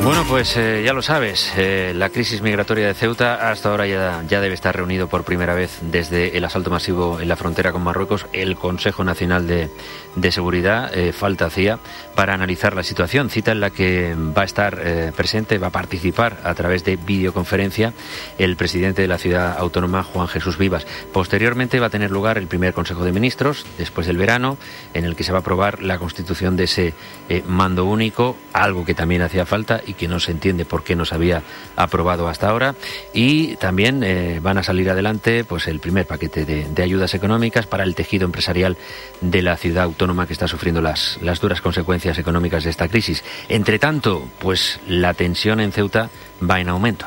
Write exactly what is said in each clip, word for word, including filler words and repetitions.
Bueno, pues eh, ya lo sabes, eh, la crisis migratoria de Ceuta hasta ahora ya, ya debe estar reunido por primera vez desde el asalto masivo en la frontera con Marruecos el Consejo Nacional de, de Seguridad. Eh, falta hacía para analizar la situación, cita en la que va a estar eh, presente, va a participar a través de videoconferencia el presidente de la ciudad autónoma, Juan Jesús Vivas. Posteriormente va a tener lugar el primer Consejo de Ministros, después del verano, en el que se va a aprobar la constitución de ese eh, mando único, algo que también hacía falta y que no se entiende por qué no se había aprobado hasta ahora, y también eh, van a salir adelante pues el primer paquete de, de ayudas económicas para el tejido empresarial de la ciudad autónoma que está sufriendo las, las duras consecuencias económicas de esta crisis. Entre tanto, pues la tensión en Ceuta va en aumento.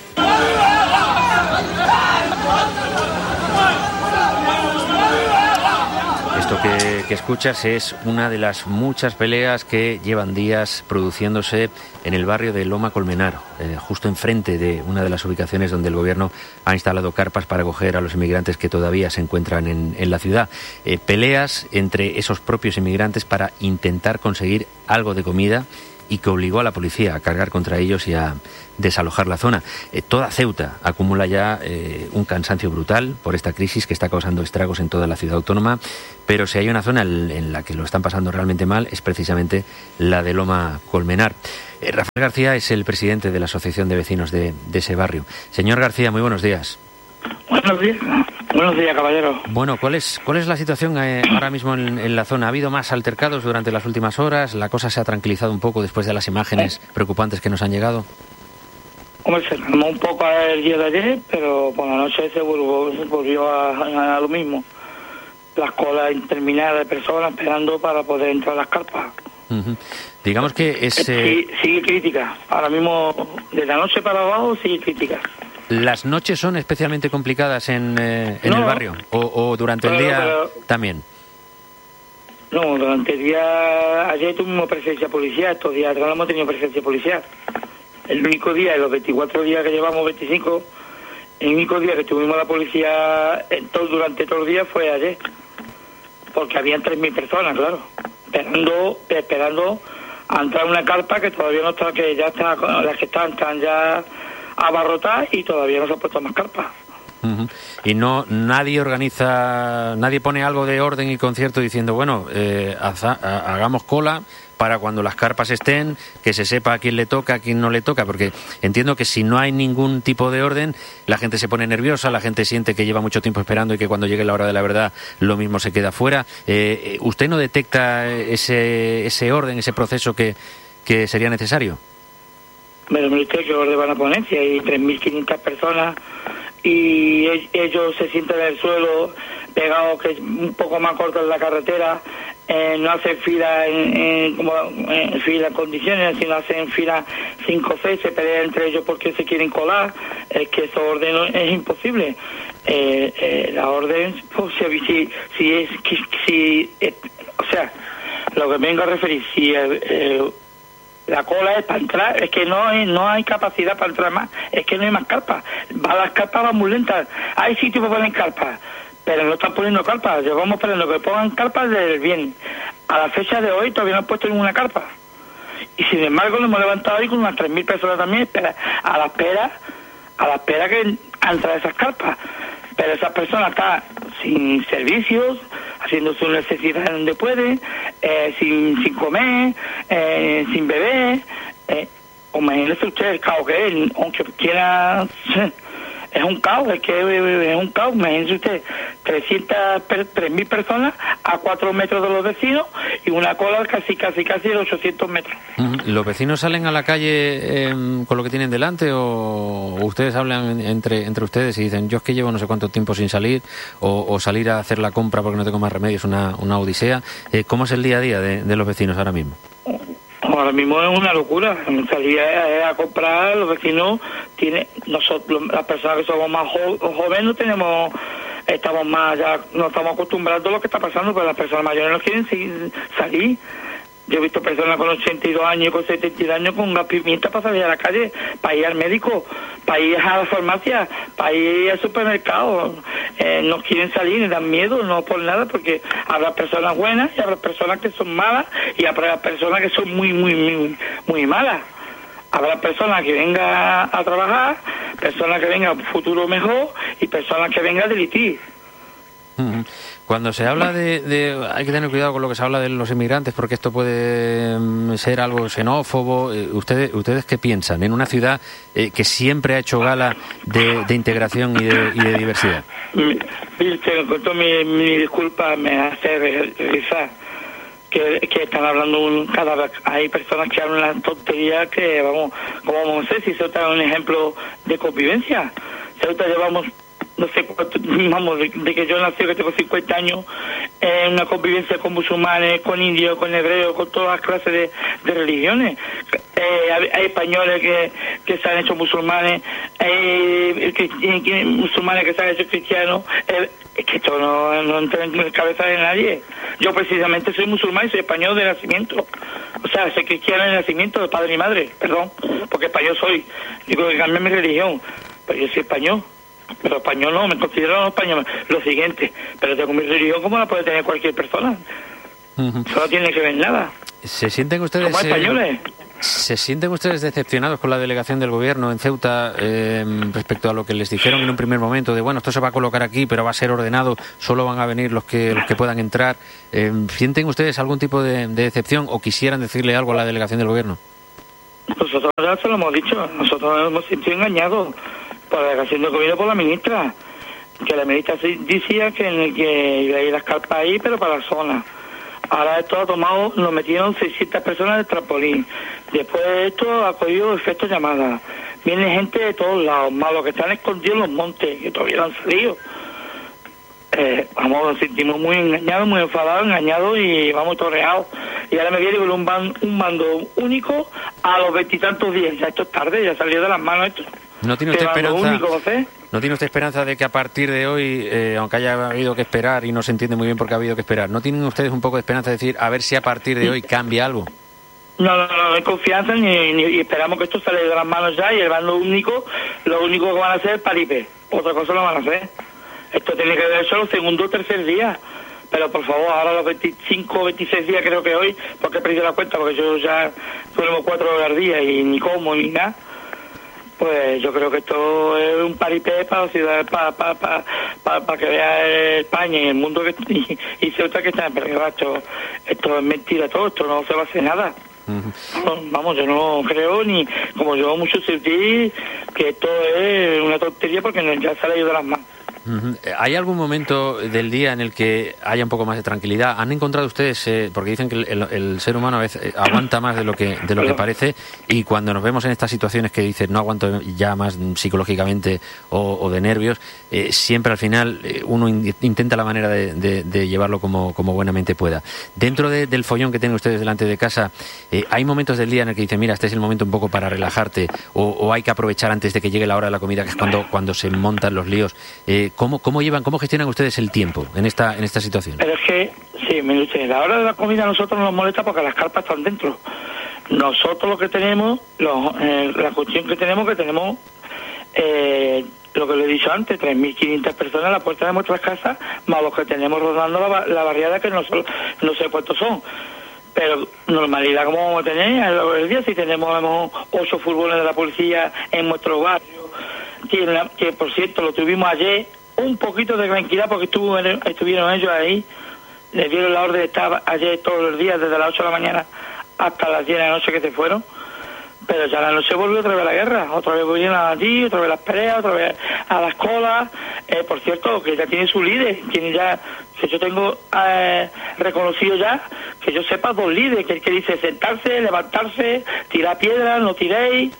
Esto que, que escuchas es una de las muchas peleas que llevan días produciéndose en el barrio de Loma Colmenar, eh, justo enfrente de una de las ubicaciones donde el gobierno ha instalado carpas para acoger a los inmigrantes que todavía se encuentran en, en la ciudad. Eh, peleas entre esos propios inmigrantes para intentar conseguir algo de comida y que obligó a la policía a cargar contra ellos y a desalojar la zona. Eh, toda Ceuta acumula ya eh, un cansancio brutal por esta crisis que está causando estragos en toda la ciudad autónoma, pero si hay una zona en, en la que lo están pasando realmente mal es precisamente la de Loma Colmenar. Eh, Rafael García es el presidente de la Asociación de Vecinos de, de ese barrio. Señor García, muy buenos días. Buenos días, buenos días, caballero. Bueno, ¿cuál es cuál es la situación eh, ahora mismo en, en la zona? ¿Ha habido más altercados durante las últimas horas? ¿La cosa se ha tranquilizado un poco después de las imágenes preocupantes que nos han llegado? Hombre, se calmó un poco el día de ayer, pero por la noche se volvió, se volvió a, a lo mismo. Las colas interminadas de personas esperando para poder entrar a las carpas. Uh-huh. Digamos que es... Eh... Sí, sigue crítica. Ahora mismo, desde la noche para abajo, sigue crítica. ¿Las noches son especialmente complicadas en, eh, en no, el barrio? ¿O, o durante pero, el día pero, también? No, durante el día... Ayer tuvimos presencia policial, estos días atrás no hemos tenido presencia policial. El único día, de los veinticuatro días que llevamos, veinticinco, el único día que tuvimos la policía en todo, durante todo el día fue ayer. Porque habían tres mil personas, claro, esperando, esperando a entrar a una carpa que todavía no está, que ya está, las que están, están ya abarrotadas y todavía no se han puesto más carpas. Uh-huh. Y no, nadie organiza, nadie pone algo de orden y concierto diciendo, bueno, eh, haza, ha, hagamos cola para cuando las carpas estén, que se sepa a quién le toca, a quién no le toca, porque entiendo que si no hay ningún tipo de orden, la gente se pone nerviosa, la gente siente que lleva mucho tiempo esperando y que cuando llegue la hora de la verdad lo mismo se queda fuera. Eh, ¿Usted no detecta ese, ese orden, ese proceso que, que sería necesario? Me lo usted que orden van a poner, si hay tres mil quinientas personas y ellos se sienten en el suelo pegados, que es un poco más corto en la carretera, eh, no hacen fila en, en, como en fila en condiciones, sino hacen fila cinco o seis, se pelean entre ellos porque se quieren colar. Es que esa orden es imposible. Eh, eh, la orden, pues, si, si es, si, eh, o sea, lo que vengo a referir, si el, el la cola es para entrar, es que no hay, no hay capacidad para entrar más, es que no hay más carpas. Va, las carpas van muy lentas. Hay sitios para poner carpas, pero no están poniendo carpas. Llevamos esperando que pongan carpas desde el viernes. A la fecha de hoy todavía no han puesto ninguna carpa. Y sin embargo nos hemos levantado ahí con unas tres mil personas también espera, a la espera, a la espera que entren esas carpas. Pero esas personas están sin servicios, haciendo sus necesidades donde pueden, eh, sin, sin comer, eh, sin beber. Eh, imagínese usted el caos que es, aunque quiera, es un caos, es que es un caos. Imagínese usted, trescientas, tres mil personas a cuatro metros de los vecinos y una cola casi, casi, casi de ochocientos metros. ¿Los vecinos salen a la calle eh, con lo que tienen delante o ustedes hablan entre entre ustedes y dicen, yo es que llevo no sé cuánto tiempo sin salir o, o salir a hacer la compra porque no tengo más remedio, es una, una odisea? Eh, ¿Cómo es el día a día de, de los vecinos ahora mismo? Ahora mismo es una locura. Salir a, a comprar, los vecinos tienen, nosotros, las personas que somos más jo, jóvenes, no tenemos, estamos más, ya no estamos acostumbrados a lo que está pasando, pero las personas mayores no quieren seguir, salir. Yo he visto personas con ochenta y dos años, con setenta y dos años, con gas pimienta para salir a la calle, para ir al médico, para ir a la farmacia, para ir al supermercado. Eh, no quieren salir, les dan miedo, no por nada, porque habrá personas buenas y habrá personas que son malas y habrá personas que son muy, muy, muy, muy malas. Habrá personas que vengan a trabajar, personas que vengan a un futuro mejor y personas que vengan a delinquir. Cuando se habla de, de... Hay que tener cuidado con lo que se habla de los inmigrantes, porque esto puede ser algo xenófobo. ¿Ustedes ustedes qué piensan en una ciudad eh, que siempre ha hecho gala de, de integración y de, y de diversidad? Mi, con todo mi, mi disculpa, me hace realizar que, que están hablando un, cada vez. Hay personas que hablan una tontería que, vamos, como no sé si Ceuta es un ejemplo de convivencia. Ceuta llevamos... no sé cuánto, vamos, de, de que yo nací, que tengo cincuenta años, en eh, una convivencia con musulmanes, con indios, con hebreos, con todas las clases de, de religiones. Eh, hay, hay españoles que, que se han hecho musulmanes, hay eh, musulmanes que se han hecho cristianos. Eh, es que esto no, no entra en la cabeza de nadie. Yo precisamente soy musulmán y soy español de nacimiento. O sea, soy cristiano de nacimiento, de padre y madre, perdón, porque español soy. Digo que cambié mi religión, pero yo soy español. Pero español no, me considero español. Lo siguiente, pero tengo mi religión como la puede tener cualquier persona. Uh-huh. Eso no tiene que ver nada. ¿Se sienten ustedes como españoles? Eh, ¿Se sienten ustedes decepcionados con la delegación del gobierno en Ceuta eh, respecto a lo que les dijeron en un primer momento de, bueno, esto se va a colocar aquí, pero va a ser ordenado, solo van a venir los que los que puedan entrar? Eh, ¿Sienten ustedes algún tipo de, de decepción o quisieran decirle algo a la delegación del gobierno? Nosotros ya se lo hemos dicho, nosotros nos hemos sentido engañados por la delegación del gobierno, por la ministra, que la ministra decía que, que iba a ir las carpas ahí, pero para la zona. Ahora esto ha tomado, nos metieron seiscientas personas de trampolín. Después de esto ha cogido efecto llamada. Viene gente de todos lados, más los que están escondidos en los montes, que todavía no han salido. Eh, vamos, nos sentimos muy engañados, muy enfadados, engañados y vamos torreados. Y ahora me viene con un, ban, un mando único a los veintitantos días. Ya esto es tarde, ya salió de las manos esto. ¿No tiene usted esperanza? Único, ¿No tiene usted esperanza de que a partir de hoy, eh, aunque haya habido que esperar y no se entiende muy bien por qué ha habido que esperar, ¿no tienen ustedes un poco de esperanza de decir a ver si a partir de hoy cambia algo? No, no, no, no hay confianza ni, ni y esperamos que esto salga de las manos ya, y el bando único, lo único que van a hacer es paripé. Otra cosa no van a hacer. Esto tiene que ver solo segundo o tercer día. Pero por favor, ahora los veinticinco, veintiséis días creo que hoy, porque he perdido la cuenta, porque yo ya duermo cuatro horas al día y ni como ni nada. Pues yo creo que esto es un paripé para la ciudad, para, para, para, para, para que vea España y el mundo que, y, y Ceuta que está en peligro. Esto, esto es mentira todo, esto no se va a hacer nada. Uh-huh. Vamos, yo no creo, ni como yo mucho sentí, que esto es una tontería porque ya se le ha ido de las manos. Uh-huh. ¿Hay algún momento del día en el que haya un poco más de tranquilidad? ¿Han encontrado ustedes, eh, porque dicen que el, el, el ser humano a veces aguanta más de lo que de lo que parece, y cuando nos vemos en estas situaciones que dicen no aguanto ya más psicológicamente o, o de nervios, eh, siempre al final eh, uno in, intenta la manera de, de, de llevarlo como, como buenamente pueda? Dentro de, del follón que tienen ustedes delante de casa, eh, ¿hay momentos del día en el que dicen, mira, este es el momento un poco para relajarte, o, o hay que aprovechar antes de que llegue la hora de la comida, que es cuando, cuando se montan los líos? Eh, ¿Cómo, cómo llevan, cómo gestionan ustedes el tiempo en esta en esta situación? Pero es que, sí, me dice, la hora de la comida a nosotros nos molesta porque las carpas están dentro. Nosotros lo que tenemos, lo, eh, la cuestión que tenemos, que tenemos, eh, lo que le he dicho antes, tres mil quinientas personas a la puerta de nuestras casas, más los que tenemos rodando la, la barriada, que no, no sé cuántos son. Pero normalidad como vamos a tener a lo largo del día, si tenemos ocho furgones de la policía en nuestro barrio, que, la, que por cierto lo tuvimos ayer, un poquito de tranquilidad porque estuvo, estuvieron ellos ahí, les dieron la orden de estar ayer todos los días, desde las ocho de la mañana hasta las diez de la noche que se fueron, pero ya la noche volvió otra vez la guerra, otra vez volvieron allí, otra vez las peleas, otra vez a las colas. Eh, por cierto, que ya tiene su líder, tiene ya, que yo tengo eh, reconocido ya, que yo sepa, dos líderes, que el que dice sentarse, levantarse, tirar piedras, no tiréis,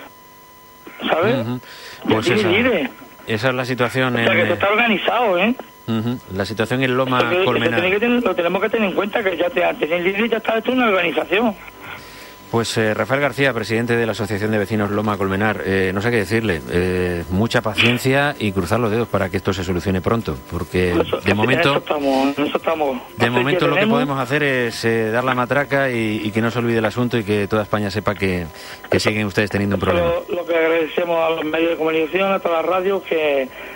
¿sabes? Uh-huh. Pues esa, esa es la situación. O sea, en, que esto está organizado, ¿eh? Uh-huh. La situación en Loma que, Colmenar. Que tener, lo tenemos que tener en cuenta, que ya te, tener líder ya está hecho una organización. Pues eh, Rafael García, presidente de la Asociación de Vecinos Loma Colmenar, eh, no sé qué decirle, eh, mucha paciencia y cruzar los dedos para que esto se solucione pronto, porque eso, de momento, eso estamos, eso estamos. de momento lo que podemos hacer es eh, dar la matraca y, y que no se olvide el asunto y que toda España sepa que, que siguen ustedes teniendo un problema. Lo, lo que agradecemos a los medios de comunicación, a todas las radios, que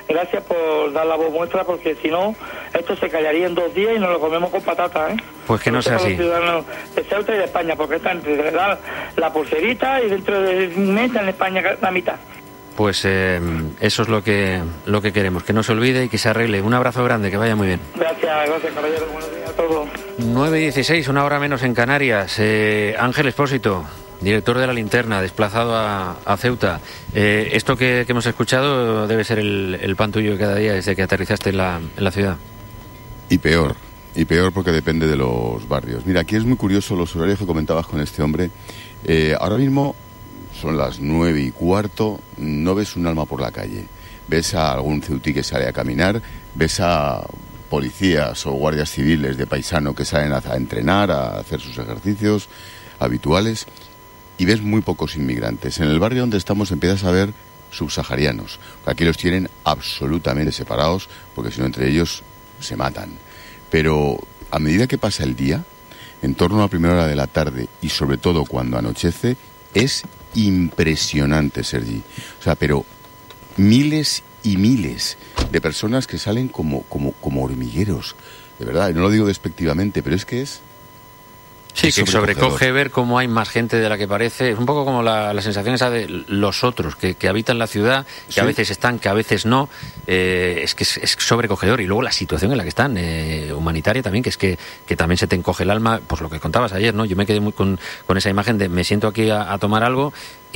gracias por dar la voz muestra, porque si no, esto se callaría en dos días y nos lo comemos con patatas, ¿eh? Pues que no sea así. Los ciudadanos de Ceuta y de España, porque están entre la, la pulserita y dentro de un mes en España la mitad. Pues eh, eso es lo que lo que queremos, que no se olvide y que se arregle. Un abrazo grande, que vaya muy bien. Gracias, gracias, caballero. Buenos días a todos. nueve y dieciséis, una hora menos en Canarias. Eh, Ángel Expósito, director de La Linterna, desplazado a, a Ceuta. Eh, esto que, que hemos escuchado debe ser el, el pan tuyo de cada día desde que aterrizaste en la, en la ciudad. Y peor, y peor porque depende de los barrios. Mira, aquí es muy curioso los horarios que comentabas con este hombre. Eh, ahora mismo son las nueve y cuarto, no ves un alma por la calle. Ves a algún ceutí que sale a caminar, ves a policías o guardias civiles de paisano que salen a, a entrenar, a hacer sus ejercicios habituales, y ves muy pocos inmigrantes. En el barrio donde estamos empiezas a ver subsaharianos. Aquí los tienen absolutamente separados, porque si no entre ellos se matan. Pero a medida que pasa el día, en torno a la primera hora de la tarde y sobre todo cuando anochece, es impresionante, Sergi. O sea, pero miles y miles de personas que salen como, como, como hormigueros. De verdad, y no lo digo despectivamente, pero es que es... Sí, que sobrecoge ver cómo hay más gente de la que parece. Es un poco como la, la sensación esa de los otros, que, que habitan la ciudad, que sí, a veces están, que a veces no. Eh, es que es, es sobrecogedor. Y luego la situación en la que están, eh, humanitaria también, que es que, que también se te encoge el alma. Pues lo que contabas ayer, ¿no? Yo me quedé muy con, con esa imagen de me siento aquí a, a tomar algo